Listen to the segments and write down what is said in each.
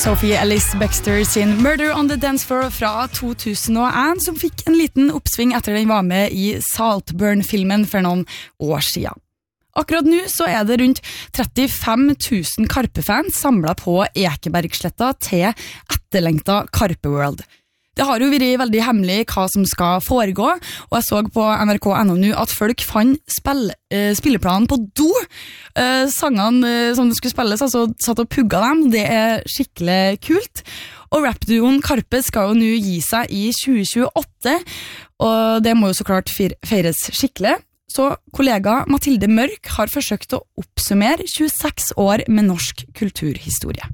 Sophie Ellis-Bextor sin Murder on the Dance Floor fra 2001, som fikk en liten oppsving etter den var med i Saltburn-filmen for noen år siden. Akkurat nå så det rundt 35 000 Karpe-fans samlet på Ekebergsletta til etterlengta Karpe World. Det har jo vært veldig hemmelig hva som skal foregå, og jeg så på NRK.no nå at folk fant spilleplanen på do. Sangene som det skulle spilles, altså satt og pugga dem, det skikkelig kult. Og rapduoen Karpe skal jo nå gi seg i 2028, og det må jo så klart feires skikkelig. Så kollega Mathilde Mørk har forsøkt å oppsummere 26 år med norsk kulturhistorie.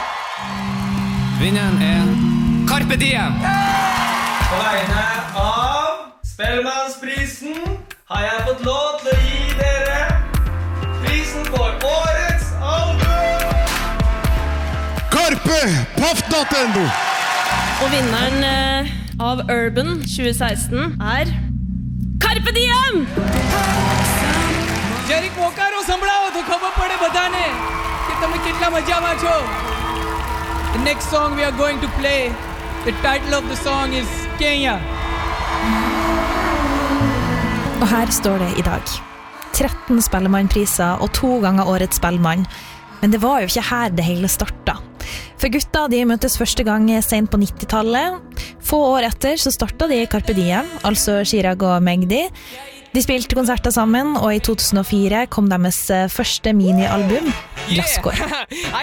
Vinneren Carpe Diem! På vegne av Spellemannsprisen har jeg fått lov til å gi dere prisen for årets album! Carpe Paff.no! Og vinneren av Urban 2016 Carpe Diem! जरीक मोकारो संभळाओ तो खबर पड़े बधाने कि તમે કેટલા મજામાં છો. The next song we are going to play, the title of the song is Kenya. Og her står det i dag 13 Spellemannpriser og 2 ganger årets Spellemann. Men det var jo ikke her det hele startet. For gutta de møttes første gang sent på 90-tallet. Få år etter så startet de Carpe Diem, altså Chirag og Magdi. De spilte konserter sammen, og i 2004 kom deres første minialbum, Glasskår.